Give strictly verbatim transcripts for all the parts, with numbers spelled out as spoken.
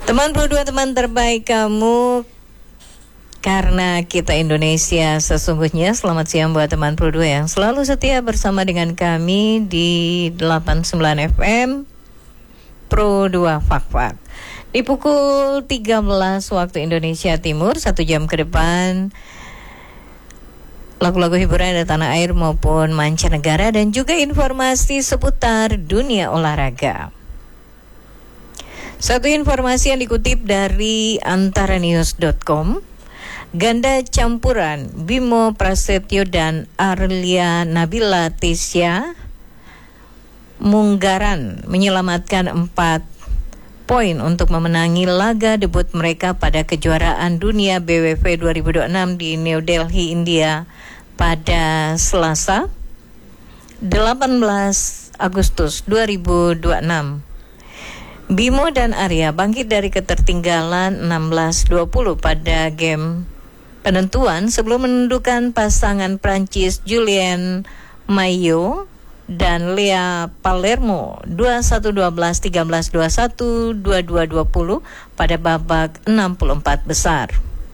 Teman Pro dua, teman terbaik kamu, karena kita Indonesia sesungguhnya. Selamat siang buat teman Pro dua yang selalu setia bersama dengan kami di delapan puluh sembilan F M Pro dua Fak-Fak. Di pukul tiga belas waktu Indonesia Timur, satu jam ke depan, lagu-lagu hiburan dari tanah air maupun mancanegara dan juga informasi seputar dunia olahraga. Satu informasi yang dikutip dari antaranews dot com, ganda campuran Bimo Prasetyo dan Arlia Nabila Tisya Munggaran menyelamatkan empat poin untuk memenangi laga debut mereka pada kejuaraan dunia B W F dua ribu dua puluh enam di New Delhi, India pada Selasa delapan belas Agustus dua ribu dua puluh enam. Bimo dan Arya bangkit dari ketertinggalan enam belas dua puluh pada game penentuan sebelum menundukkan pasangan Prancis Julien Maillot dan Lea Palermo dua puluh satu dua belas, tiga belas dua puluh satu, dua puluh dua dua puluh pada babak enam puluh empat besar.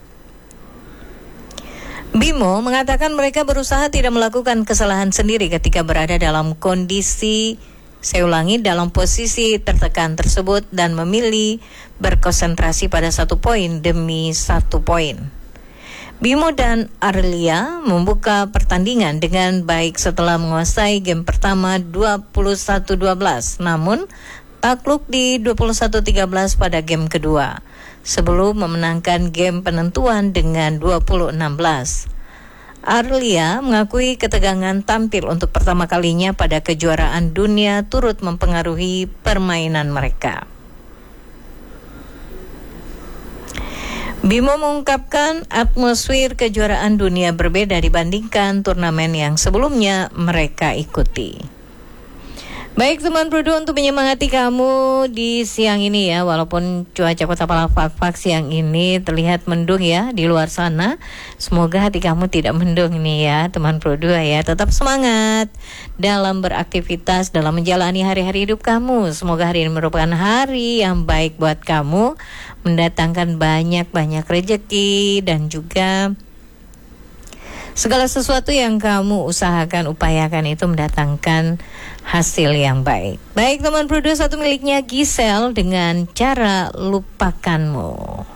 Bimo mengatakan mereka berusaha tidak melakukan kesalahan sendiri ketika berada dalam kondisi, saya ulangi, dalam posisi tertekan tersebut dan memilih berkonsentrasi pada satu poin demi satu poin. Bimo dan Arlia membuka pertandingan dengan baik setelah menguasai game pertama dua puluh satu dua belas, namun takluk di dua puluh satu tiga belas pada game kedua, sebelum memenangkan game penentuan dengan dua puluh enam belas. Arlia mengakui ketegangan tampil untuk pertama kalinya pada kejuaraan dunia turut mempengaruhi permainan mereka. Bimo mengungkapkan atmosfer kejuaraan dunia berbeda dibandingkan turnamen yang sebelumnya mereka ikuti. Baik teman Pro dua, untuk menyemangati kamu di siang ini ya, walaupun cuaca Kota Palafak-Fak siang ini terlihat mendung ya di luar sana. Semoga hati kamu tidak mendung nih ya teman Pro dua ya. Tetap semangat dalam beraktivitas, dalam menjalani hari-hari hidup kamu. Semoga hari ini merupakan hari yang baik buat kamu, mendatangkan banyak-banyak rezeki dan juga segala sesuatu yang kamu usahakan, upayakan itu mendatangkan hasil yang baik. Baik teman Pro dua, satu miliknya Giselle dengan Cara Lupakanmu.